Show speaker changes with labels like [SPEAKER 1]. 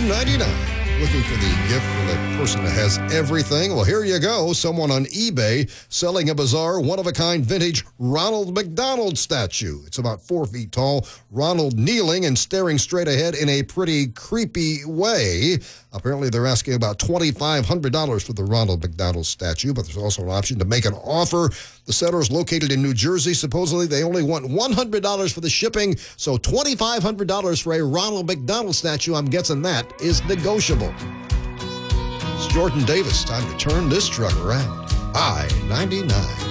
[SPEAKER 1] $2.99. Looking for the gift for the person that has everything? Well, here you go. Someone on eBay selling a bizarre, one-of-a-kind vintage Ronald McDonald statue. It's about 4 feet tall. Ronald kneeling and staring straight ahead in a pretty creepy way. Apparently, they're asking about $2,500 for the Ronald McDonald statue, but there's also an option to make an offer. The seller is located in New Jersey. Supposedly, they only want $100 for the shipping, so $2,500 for a Ronald McDonald statue. I'm guessing that is negotiable. It's Jordan Davis. Time to turn this truck around. I-99.